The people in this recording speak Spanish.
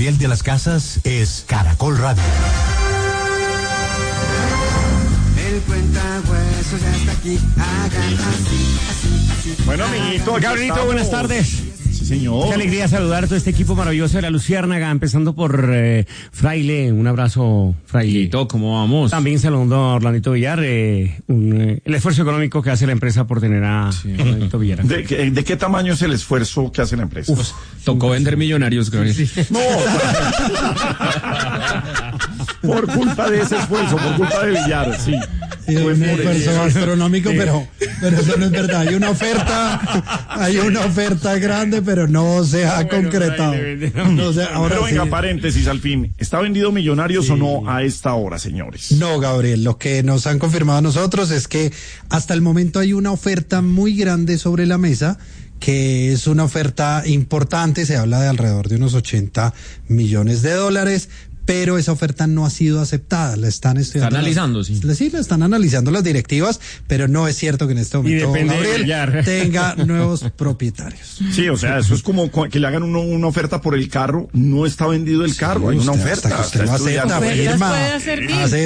Gabriel de las Casas es Caracol Radio. El cuentahuesos ya está aquí, hagan así. Bueno, amiguito, Gabrielito, buenas tardes. Sí, señor. Qué alegría saludar a todo este equipo maravilloso de la Luciérnaga, empezando por Fraile. Un abrazo, Fraile. ¿Cómo vamos? También saludando a Orlandito Villar, el esfuerzo económico que hace la empresa por tener a Orlandito Villar. ¿De qué tamaño es el esfuerzo que hace la empresa? Tocó vender Millonarios, Gabriel. No. Por culpa de ese esfuerzo, por culpa de Villar, sí. Sí, un esfuerzo astronómico, pero eso no es verdad. Hay una oferta grande, pero no se ha concretado. Pero venga, paréntesis al fin. ¿Está vendido Millonarios o no a esta hora, señores? No, Gabriel, lo que nos han confirmado a nosotros es que hasta el momento hay una oferta muy grande sobre la mesa, que es una oferta importante, se habla de alrededor de unos $80 millones, pero esa oferta no ha sido aceptada, la están estudiando. Analizando, sí, la están analizando las directivas, pero no es cierto que en este momento Gabriel tenga nuevos propietarios. Sí, o sea, eso es como que le hagan una oferta por el carro, no está vendido el carro, hay una oferta. Hasta que usted no acepta, firma,